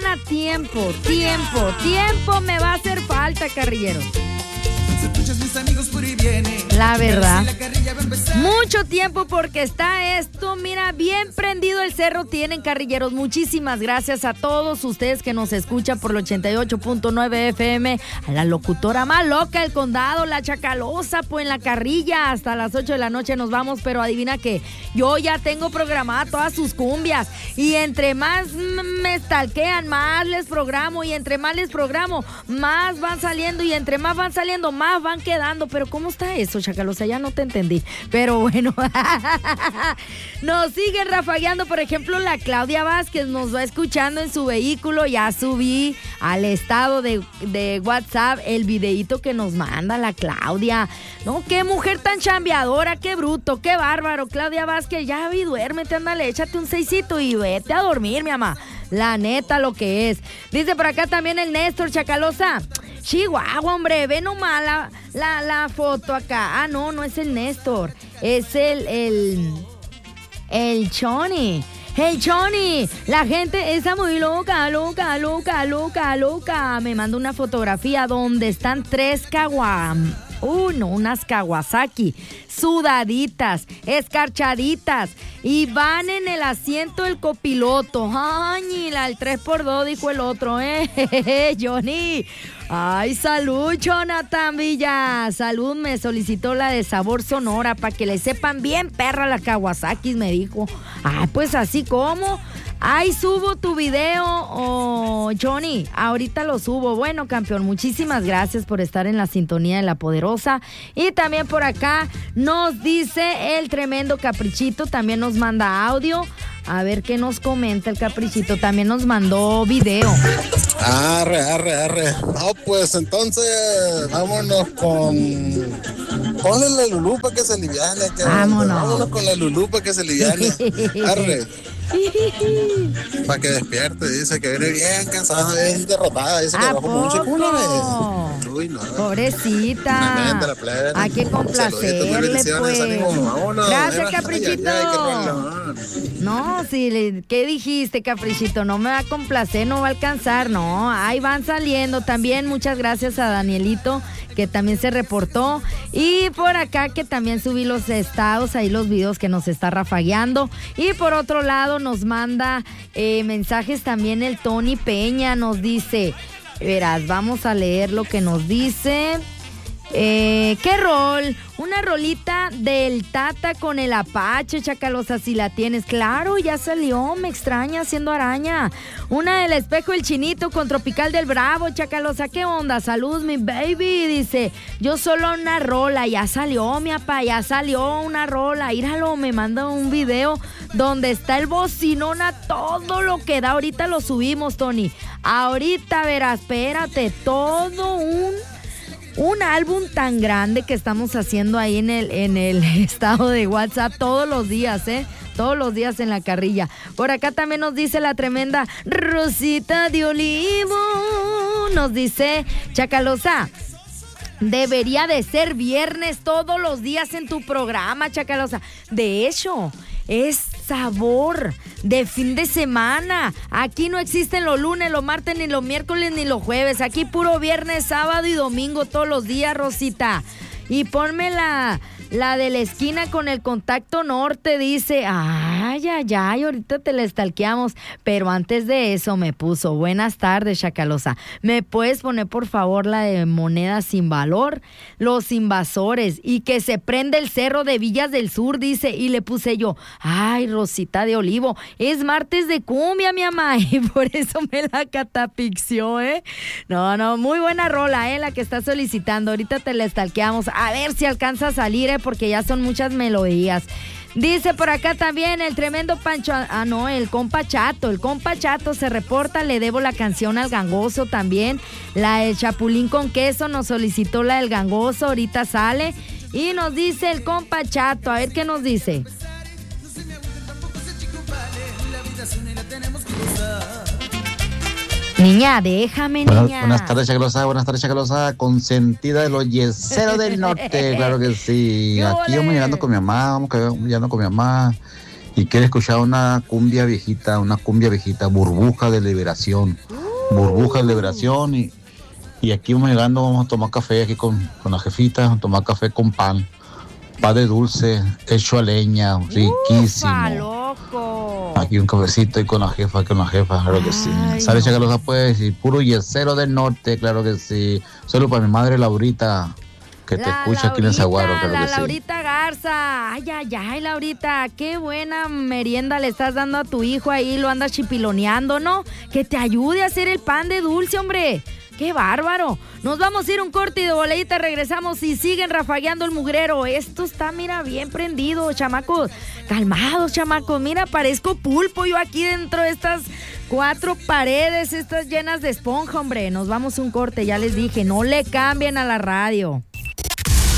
mañana tiempo me va a hacer falta, carrilleros. La verdad, mucho tiempo porque está esto, mira, bien prendido el cerro tienen, carrilleros. Muchísimas gracias a todos ustedes que nos escuchan por el 88.9 FM, a la locutora más loca del condado, la Chacalosa, pues en la carrilla, hasta las 8 de la noche nos vamos, pero adivina que yo ya tengo programadas todas sus cumbias, y entre más me stalkean, más les programo, y entre más les programo, más van saliendo, y entre más van saliendo, más van quedando. Pero ¿cómo está eso, Chacalosa? Ya no te entendí. Pero bueno, nos siguen rafagueando. Por ejemplo, la Claudia Vázquez nos va escuchando en su vehículo. Ya subí al estado de WhatsApp el videíto que nos manda la Claudia. No, qué mujer tan chambeadora, qué bruto, qué bárbaro. Claudia Vázquez, ya vi, duérmete, ándale, échate un 6 y vete a dormir, mi mamá. La neta, lo que es. Dice por acá también el Néstor, Chacalosa. Chihuahua, hombre, ve nomás la foto acá. Ah, no es el Néstor. Es el Choni. Hey, Choni, la gente está muy loca. Me manda una fotografía donde están 3 unas Kawasaki, sudaditas, escarchaditas, y van en el asiento del copiloto. Ay, el 3x2, dijo el otro, Johnny. Ay, salud, Jonathan Villa. Salud, me solicitó la de sabor Sonora para que le sepan bien perra la Kawasaki, me dijo. Ay, pues así como. Ahí subo tu video, Johnny, ahorita lo subo. Bueno, campeón, muchísimas gracias por estar en la sintonía de La Poderosa. Y también por acá nos dice el tremendo Caprichito, también nos manda audio. A ver qué nos comenta el Caprichito, también nos mandó video. Arre. No, pues entonces vámonos ponle la Lulú para que se aliviane. Vámonos con la Lulú para que se aliviane. Arre. Para que despierte, dice que viene bien cansada, bien derrotada, dice que trabajó mucho. Uy, no. Pobrecita. Hay que complacerle, pues. Gracias, Caprichito. No, sí, ¿qué dijiste, Caprichito? No me va a complacer, no va a alcanzar, no. Ahí van saliendo también. Muchas gracias a Danielito, que también se reportó. Y por acá que también subí los estados, ahí los videos que nos está rafagueando. Y por otro lado nos manda mensajes también el Tony Peña, nos dice, verás, vamos a leer lo que nos dice. ¿Qué rol? Una rolita del Tata con el Apache, Chacalosa, si la tienes. Claro, ya salió, me extraña haciendo araña. Una del Espejo el Chinito con Tropical del Bravo, Chacalosa, ¿qué onda? Salud, mi baby, dice. Yo solo una rola, ya salió, mi apa, ya salió una rola. Íralo, me manda un video donde está el bocinón a todo lo que da. Ahorita lo subimos, Tony. Ahorita verás, espérate, todo un álbum tan grande que estamos haciendo ahí en el estado de WhatsApp todos los días, todos los días en la carrilla. Por acá también nos dice la tremenda Rosita de Olivo, nos dice Chacalosa, debería de ser viernes todos los días en tu programa, Chacalosa. De hecho, es sabor de fin de semana. Aquí no existen los lunes, los martes, ni los miércoles, ni los jueves. Aquí puro viernes, sábado y domingo todos los días, Rosita. Y ponme la de la esquina con el contacto norte, dice. Ay, ahorita te la stalkeamos. Pero antes de eso me puso, buenas tardes, Chacalosa. ¿Me puedes poner, por favor, la de Moneda Sin Valor? Los Invasores. Y que se prende el cerro de Villas del Sur, dice. Y le puse yo, ay, Rosita de Olivo, es martes de cumbia, mi mamá. Y por eso me la catapixió, No, muy buena rola, la que está solicitando. Ahorita te la stalkeamos. A ver si alcanza a salir, porque ya son muchas melodías. Dice por acá también el tremendo Pancho, el compa Chato se reporta, le debo la canción al Gangoso también, la del Chapulín con Queso, nos solicitó la del Gangoso, ahorita sale, y nos dice el compa Chato, a ver qué nos dice. Niña, déjame, niña. Buenas tardes, Chacalosa, consentida de los yeseros del norte, claro que sí. Aquí vamos llegando con mi mamá, y quiere escuchar una cumbia viejita, Burbuja de Liberación. burbujas de liberación y aquí vamos llegando, vamos a tomar café aquí con la jefita, vamos a tomar café con pan de dulce, hecho a leña, riquísimo. ¡Ufa, loco! Aquí un cafecito y con la jefa, claro que sí. Sale Chacalosa, pues, y puro yesero del norte, claro que sí. Solo para mi madre Laurita, que te escucha aquí en el Zaguaro, claro que sí. Laurita Garza, ay, Laurita, qué buena merienda le estás dando a tu hijo ahí, lo andas chipiloneando, ¿no? Que te ayude a hacer el pan de dulce, hombre. ¡Qué bárbaro! Nos vamos a ir un corte y de voladita regresamos y siguen rafagueando el mugrero. Esto está, mira, bien prendido, chamacos. Calmados, chamacos. Mira, parezco pulpo yo aquí dentro de estas 4 paredes, estas llenas de esponja, hombre. Nos vamos a un corte, ya les dije, no le cambien a la radio.